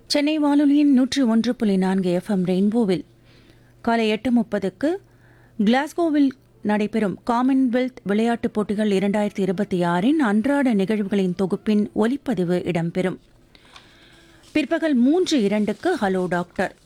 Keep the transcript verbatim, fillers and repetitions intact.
சென்னை வானொலியின் நூற்றி ஒன்று புள்ளி நான்கு எஃப்எம் ரெயின்போவில் காலை எட்டு முப்பதுக்கு கிளாஸ்கோவில் நடைபெறும் காமன்வெல்த் விளையாட்டுப் போட்டிகள் இரண்டாயிரத்தி இருபத்தி ஆறின் அன்றாட நிகழ்வுகளின் தொகுப்பின் ஒலிப்பதிவு இடம்பெறும். பிற்பகல் மூன்று இரண்டுக்கு ஹலோ டாக்டர்